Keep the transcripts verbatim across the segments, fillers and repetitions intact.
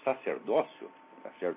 sacerdócio, tá certo?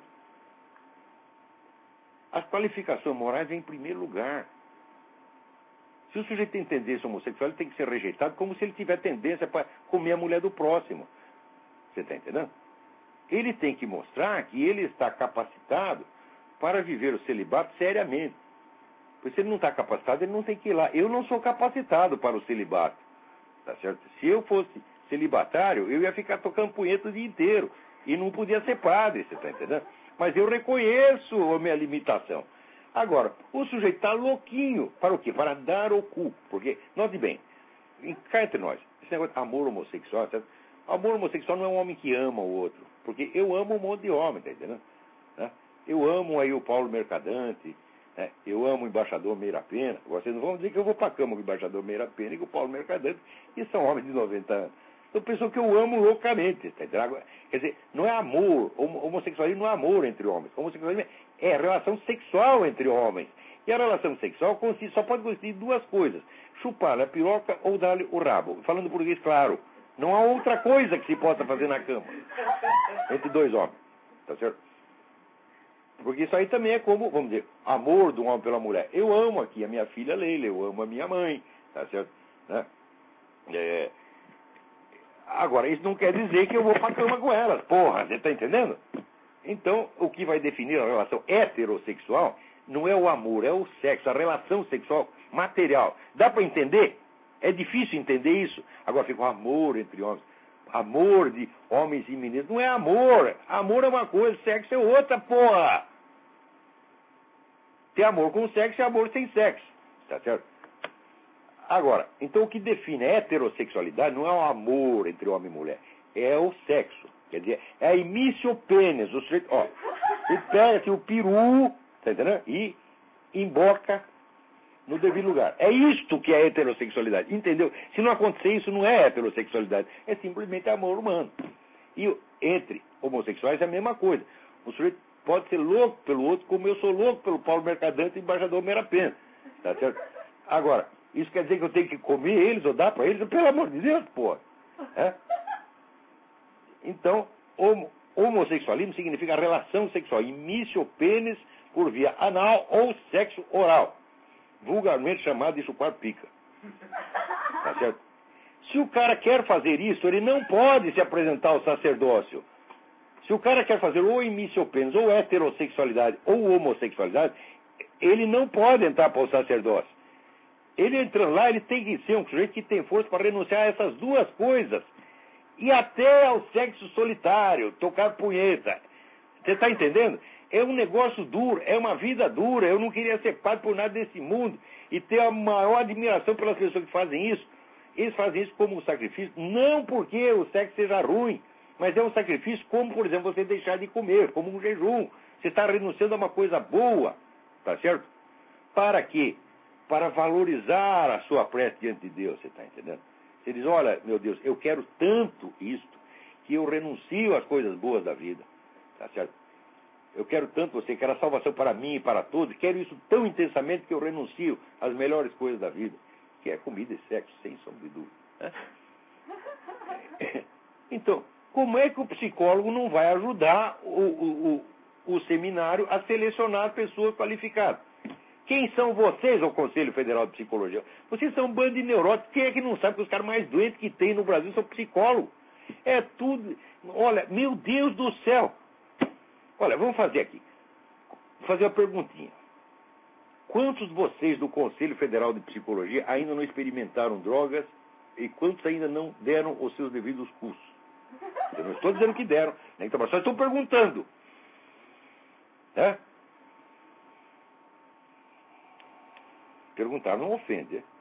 As qualificações morais vêm em primeiro lugar. Se o sujeito tem tendência homossexual, ele tem que ser rejeitado como se ele tiver tendência para comer a mulher do próximo. Você está entendendo? Ele tem que mostrar que ele está capacitado para viver o celibato seriamente. Porque se ele não está capacitado, ele não tem que ir lá. Eu não sou capacitado para o celibato. Tá certo? Se eu fosse celibatário, eu ia ficar tocando punheta o dia inteiro. E não podia ser padre, você está entendendo? Mas eu reconheço a minha limitação. Agora, o sujeito está louquinho. Para o quê? Para dar o cu. Porque, note bem, cá entre nós, esse negócio de amor homossexual, certo? Amor homossexual não é um homem que ama o outro. Porque eu amo um monte de homem, tá entendendo? Né? Eu amo aí o Paulo Mercadante, né? Eu amo o embaixador Meira Pena. Vocês não vão dizer que eu vou para a cama com o embaixador Meira Pena e com o Paulo Mercadante, que são homens de noventa anos. Então, pessoa que eu amo loucamente. Tá entendendo? Quer dizer, não é amor. Homossexualismo não é amor entre homens. Homossexualismo é relação sexual entre homens. E a relação sexual consiste, só pode consistir de duas coisas: chupar a piroca ou dar-lhe o rabo. Falando português claro. Não há outra coisa que se possa fazer na cama entre dois homens. Tá certo? Porque isso aí também é como, vamos dizer, amor do homem pela mulher. Eu amo aqui a minha filha Leila, eu amo a minha mãe. Tá certo? Né? É... Agora, isso não quer dizer que eu vou pra cama com elas. Porra, você tá entendendo? Então, o que vai definir a relação heterossexual não é o amor, é o sexo, a relação sexual material. Dá para entender? É difícil entender isso. Agora fica o amor entre homens. Amor de homens e meninas. Não é amor. Amor é uma coisa, sexo é outra, porra. Tem amor com sexo e amor sem sexo. Tá certo? Agora, então o que define a heterossexualidade não é o amor entre homem e mulher. É o sexo. Quer dizer, é a imício pênis. O sujeito, ó, ele pega assim, o peru, tá entendendo? E emboca no devido lugar. É isto que é heterossexualidade. Entendeu? Se não acontecer isso, não é heterossexualidade. É simplesmente amor humano. E entre homossexuais é a mesma coisa. O sujeito pode ser louco pelo outro, como eu sou louco pelo Paulo Mercadante e embaixador Meira Pena. Tá certo? Agora, isso quer dizer que eu tenho que comer eles ou dar para eles? Pelo amor de Deus, pô. É? Então, homo, homossexualismo significa relação sexual, imício pênis por via anal ou sexo oral, vulgarmente chamado de chupar pica. Tá certo? Se o cara quer fazer isso, ele não pode se apresentar ao sacerdócio. Se o cara quer fazer ou imício pênis, ou heterossexualidade, ou homossexualidade, ele não pode entrar para o sacerdócio. Ele entrando lá, ele tem que ser um sujeito que tem força para renunciar a essas duas coisas. E até ao sexo solitário, tocar punheta. Você está entendendo? É um negócio duro, é uma vida dura. Eu não queria ser padre por nada desse mundo. E ter a maior admiração pelas pessoas que fazem isso. Eles fazem isso como um sacrifício, não porque o sexo seja ruim, mas é um sacrifício como, por exemplo, você deixar de comer, como um jejum. Você está renunciando a uma coisa boa, tá certo? Para quê? Para valorizar a sua prece diante de Deus, você está entendendo? Você diz, olha, meu Deus, eu quero tanto isto, que eu renuncio às coisas boas da vida, tá certo? Eu quero tanto você, quero a salvação para mim e para todos, quero isso tão intensamente que eu renuncio às melhores coisas da vida, que é comida e sexo, sem sombra de dúvida. Né? Então, como é que o psicólogo não vai ajudar o, o, o, o seminário a selecionar pessoas qualificadas? Quem são vocês, ao Conselho Federal de Psicologia? Vocês são um bando de neuróticos. Quem é que não sabe que os caras mais doentes que tem no Brasil são psicólogos? É tudo... Olha, meu Deus do céu! Olha, vamos fazer aqui. Vou fazer uma perguntinha. Quantos de vocês do Conselho Federal de Psicologia ainda não experimentaram drogas e quantos ainda não deram os seus devidos cursos? Eu não estou dizendo que deram, né? Então, só estou perguntando. Né? Perguntar não ofende. É?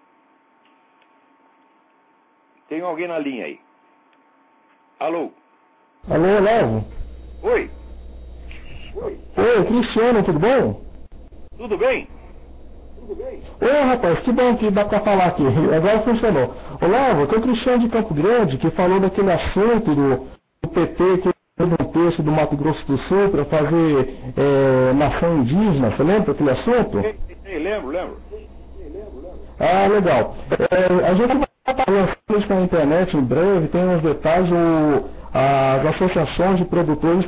Tem alguém na linha aí? Alô? Alô, Léo? Oi? Oi? Oi, Cristiano, tudo bom? Tudo bem? Oi, rapaz, que bom que dá pra falar aqui. Agora funcionou. Ô, Léo, tem o Cristiano de Campo Grande que falou daquele assunto do, do P T que fez um texto do Mato Grosso do Sul para fazer é, nação indígena. Você lembra aquele assunto? Eu lembro, lembro. Ah, legal. É, a gente vai lançar isso na internet em breve, tem uns detalhes, o, as associações de produtores